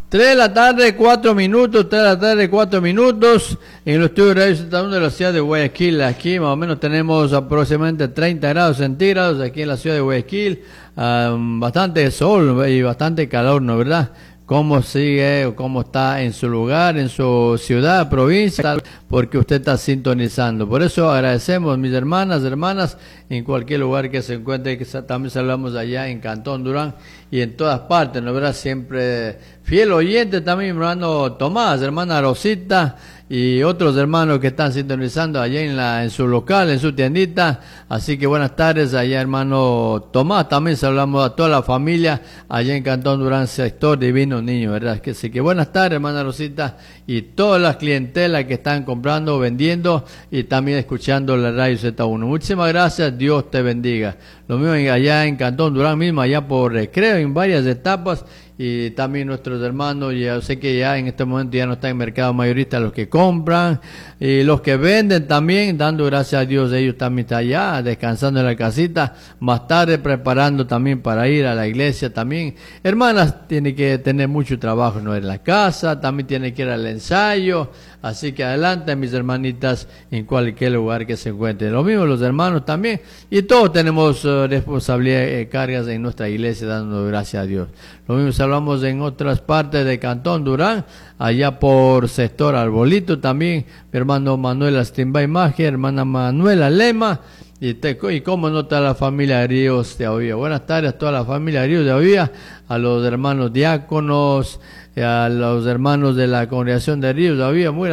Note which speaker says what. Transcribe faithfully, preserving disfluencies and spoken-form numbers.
Speaker 1: tres de la tarde, cuatro minutos, tres de la tarde, cuatro minutos, en los estudios de Radio Z uno de la ciudad de Guayaquil. Aquí más o menos tenemos aproximadamente treinta grados centígrados aquí en la ciudad de Guayaquil, um, bastante sol y bastante calor, ¿no es verdad? Cómo sigue o cómo está en su lugar, en su ciudad, provincia, porque usted está sintonizando. Por eso agradecemos, mis hermanas, hermanas, en cualquier lugar que se encuentre, que también saludamos allá en Cantón Durán y en todas partes, ¿no verdad? Siempre fiel oyente también, hermano Tomás, hermana Rosita y otros hermanos que están sintonizando allá en la en su local, en su tiendita. Así que buenas tardes allá, hermano Tomás. También saludamos a toda la familia allá en Cantón Durán, sector Divino Niño, ¿verdad? Así que buenas tardes, hermana Rosita, y todas las clientelas que están comprando, vendiendo y también escuchando la Radio Z uno. Muchísimas gracias, Dios te bendiga. Lo mismo allá en Cantón Durán mismo, allá por Recreo, en varias etapas. Y también nuestros hermanos, ya sé que ya en este momento ya no están en mercado mayorista los que compran y los que venden también, dando gracias a Dios, ellos también están allá descansando en la casita, más tarde preparando también para ir a la iglesia también. Hermanas, tiene que tener mucho trabajo, ¿no? En la casa, también tiene que ir al ensayo, así que adelante mis hermanitas en cualquier lugar que se encuentren. Lo mismo los hermanos también, y todos tenemos uh, responsabilidad y eh, cargas en nuestra iglesia, dando gracias a Dios. Lo mismo hablamos en otras partes de Cantón Durán, allá por sector Arbolito también, mi hermano Manuel Astimba Magia, hermana Manuela Lema, y, te, y cómo no está la familia Ríos de Avía. Buenas tardes a toda la familia Ríos de Avía, a los hermanos diáconos, a los hermanos de la congregación de Ríos de Avía. Muy